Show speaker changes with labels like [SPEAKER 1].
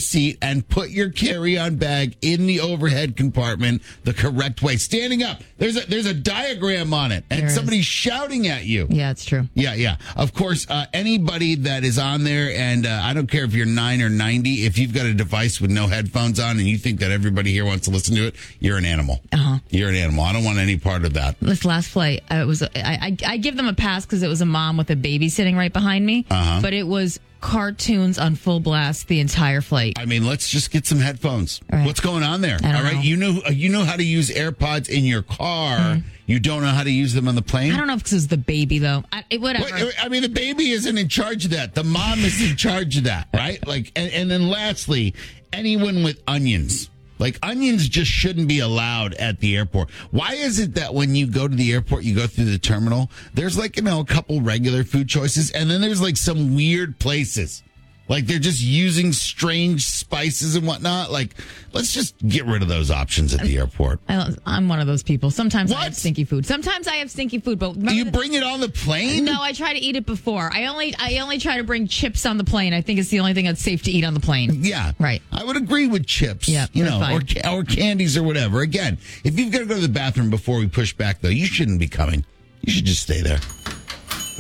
[SPEAKER 1] seat and put your carry-on bag in the overhead compartment the correct way. Standing up. There's a diagram on it, and somebody's shouting at you.
[SPEAKER 2] Yeah, it's true.
[SPEAKER 1] Yeah. Of course, anybody that is on there, and I don't care if you're 9 or 90, if you've got a device with no headphones on and you think that everybody here wants to listen to it, you're an animal. You're an animal. I don't want any part of that.
[SPEAKER 2] This last flight, I give them a pass because it was a mom with a baby sitting right behind me, but it was cartoons on full blast the entire flight.
[SPEAKER 1] I mean, let's just get some headphones.
[SPEAKER 2] Right.
[SPEAKER 1] What's going on there?
[SPEAKER 2] All right,
[SPEAKER 1] you know how to use AirPods in your car. You don't know how to use them on the plane?
[SPEAKER 2] I don't know if this is the baby, though. Whatever.
[SPEAKER 1] I mean, the baby isn't in charge of that. The mom is in charge of that, right? And then lastly, anyone with onions. Like, onions just shouldn't be allowed at the airport. Why is it that when you go to the airport, you go through the terminal, there's a couple regular food choices, and then there's some weird places. Like, they're just using strange spices and whatnot. Like, let's just get rid of those options at the airport.
[SPEAKER 2] I'm one of those people. Sometimes I have stinky food. But
[SPEAKER 1] do you bring it on the plane?
[SPEAKER 2] No, I try to eat it before. I only try to bring chips on the plane. I think it's the only thing that's safe to eat on the plane.
[SPEAKER 1] Yeah.
[SPEAKER 2] Right.
[SPEAKER 1] I would agree with chips.
[SPEAKER 2] Yeah,
[SPEAKER 1] or candies or whatever. Again, if you've got to go to the bathroom before we push back, though, you shouldn't be coming. You should just stay there.